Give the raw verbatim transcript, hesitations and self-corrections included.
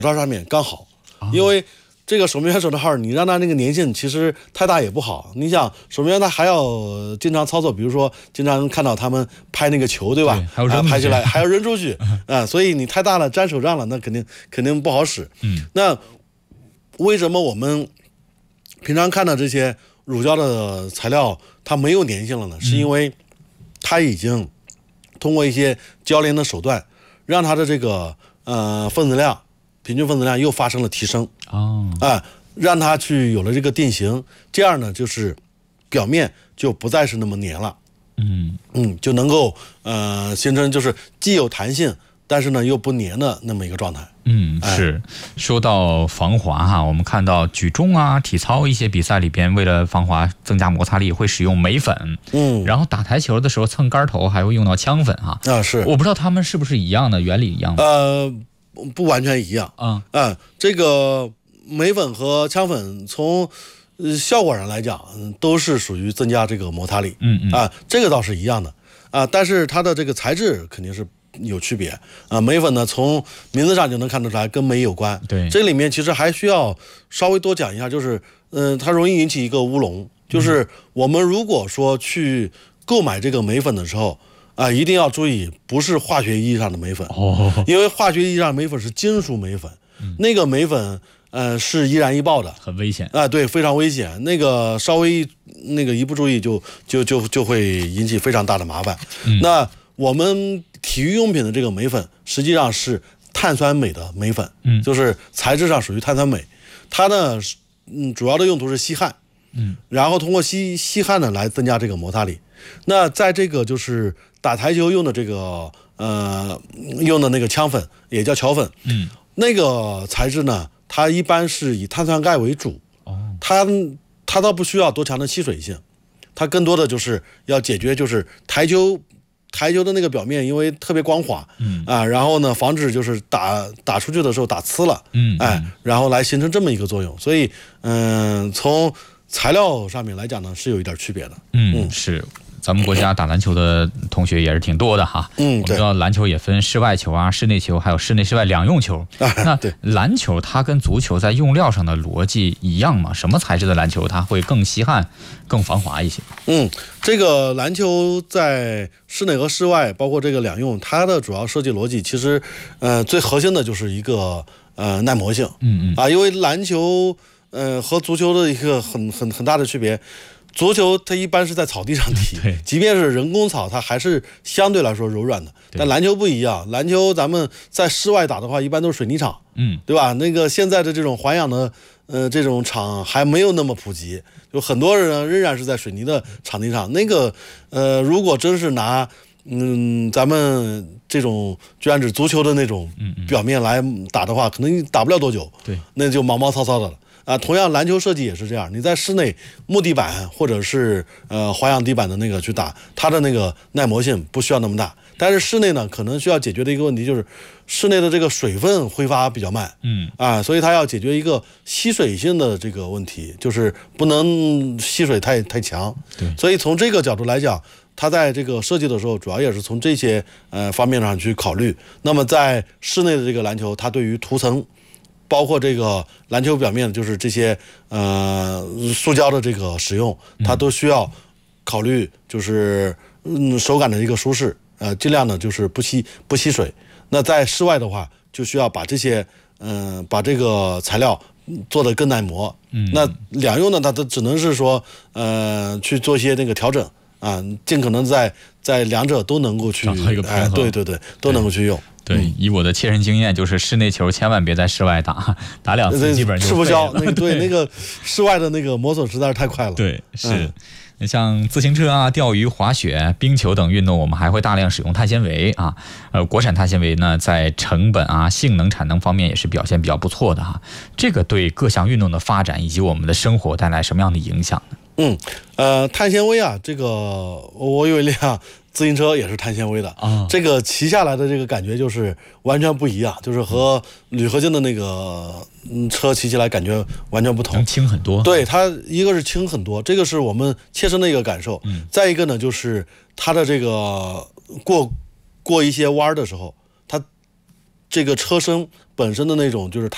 罩上面刚好，因为这个守门员手套你让它那个粘性其实太大也不好。你想守门员他还要经常操作，比如说经常看到他们拍那个球，对吧？ 对还有扔、啊、 拍起来还要扔出去啊，所以你太大了粘手上了，那肯定肯定不好使。 嗯， 那为什么我们平常看到这些乳胶的材料它没有粘性了呢？是因为它已经通过一些交联的手段，让它的这个呃分子量。平均分子量又发生了提升哦， 啊，让它去有了这个定型，这样呢，就是表面就不再是那么粘了， 嗯嗯，就能够呃形成就是既有弹性，但是呢又不粘的那么一个状态。 嗯，是。说到防滑哈，我们看到举重啊、体操一些比赛里边，为了防滑、增加摩擦力，会使用镁粉。 嗯， 然后打台球的时候蹭杆头还会用到枪粉哈。 啊，是。 我不知道他们是不是一样的原理一样的。 呃。不完全一样啊， 嗯，这个镁粉和枪粉从呃效果上来讲，嗯，都是属于增加这个摩擦力， 嗯嗯啊，这个倒是一样的啊，但是它的这个材质肯定是有区别啊。镁粉呢，从名字上就能看得出来跟镁有关， 对， 这里面其实还需要稍微多讲一下，就是嗯、呃，它容易引起一个乌龙，就是我们如果说去购买这个镁粉的时候。啊，一定要注意，不是化学意义上的镁粉哦， 因为化学意义上的镁粉是金属镁粉，嗯、那个镁粉呃是易燃易爆的， 很危险啊，对，非常危险。那个稍微那个一不注意就就就就会引起非常大的麻烦。 嗯、 那我们体育用品的这个镁粉实际上是碳酸镁的镁粉， 嗯， 就是材质上属于碳酸镁，它呢嗯主要的用途是吸汗， 嗯， 然后通过吸吸汗呢来增加这个摩擦力。那在这个就是打台球用的这个呃用的那个枪粉也叫桥粉， 嗯， 那个材质呢，它一般是以碳酸钙为主， 哦， 它它倒不需要多强的吸水性，它更多的就是要解决就是台球台球的那个表面因为特别光滑， 嗯啊，然后呢防止就是打打出去的时候打呲了， 嗯， 哎，然后来形成这么一个作用，所以嗯、呃、从材料上面来讲呢是有一点区别的， 嗯，嗯是。咱们国家打篮球的同学也是挺多的哈， 嗯， 我们知道篮球也分室外球啊、室内球，还有室内室外两用球。 啊、 那篮球它跟足球在用料上的逻辑一样吗？什么材质的篮球它会更吸汗、更防滑一些？ 嗯，这个篮球在室内和室外，包括这个两用，它的主要设计逻辑其实，呃，最核心的就是一个呃耐磨性。 嗯嗯啊，因为篮球呃和足球的一个很很很大的区别。足球它一般是在草地上踢，即便是人工草，它还是相对来说柔软的。但篮球不一样，篮球咱们在室外打的话，一般都是水泥场， 嗯， 对吧？那个现在的这种环氧的，呃，这种场还没有那么普及，就很多人仍然是在水泥的场地上。那个，呃，如果真是拿，嗯，咱们这种卷纸足球的那种表面来打的话，可能打不了多久， 对， 那就毛毛糙糙的了。啊，同样篮球设计也是这样，你在室内木地板或者是呃环氧地板的那个去打，它的那个耐磨性不需要那么大。但是室内呢，可能需要解决的一个问题就是室内的这个水分挥发比较慢， 嗯啊，所以它要解决一个吸水性的这个问题，就是不能吸水太太强。 对， 所以从这个角度来讲，它在这个设计的时候，主要也是从这些呃方面上去考虑。那么在室内的这个篮球，它对于涂层。包括这个篮球表面，就是这些呃塑胶的这个使用，它都需要考虑，就是嗯手感的一个舒适，呃尽量呢就是不吸不吸水。那在室外的话，就需要把这些嗯、呃、把这个材料做得更耐磨。 嗯， 那两用呢，它都只能是说呃去做一些那个调整啊，尽可能在在两者都能够去找到一个平衡， 哎，对对对，都能够去用。 对，以我的切身经验，就是室内球千万别在室外打，打两次基本上就吃不消。 那个对那个室外的那个磨损实在是太快了。 对，是。嗯、像自行车啊、钓鱼、滑雪、冰球等运动，我们还会大量使用碳纤维啊。呃，国产碳纤维呢，在成本啊、性能、产能方面也是表现比较不错的哈。这个对各项运动的发展以及我们的生活带来什么样的影响呢？ 嗯，呃，碳纤维啊，这个我有一辆自行车也是碳纤维的啊， 这个骑下来的这个感觉就是完全不一样，就是和铝合金的那个嗯车骑起来感觉完全不同， 能轻很多。 对，它一个是轻很多，这个是我们切身的一个感受。 嗯， 再一个呢，就是它的这个过过一些弯的时候，它这个车身本身的那种就是它。